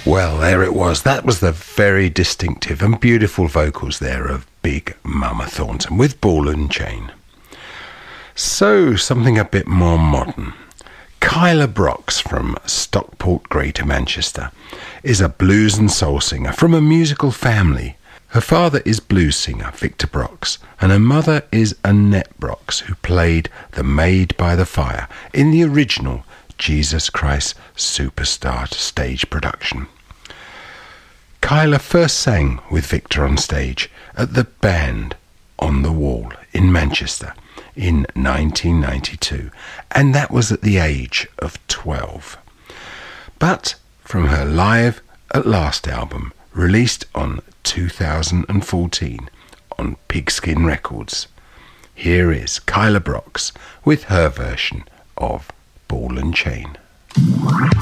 Well, there it was. That was the very distinctive and beautiful vocals there of Big Mama Thornton with Ball and Chain. So, something a bit more modern. Kyla Brox from Stockport, Greater Manchester, is a blues and soul singer from a musical family. Her father is blues singer Victor Brox, and her mother is Annette Brox, who played the Maid by the Fire in the original Jesus Christ Superstar stage production. Kyla first sang with Victor on stage at the Band on the Wall in Manchester in 1992, and that was at the age of 12. But from her Live at Last album, released on 2014 on Pigskin Records, here is Kyla Brox with her version of Ball and Chain.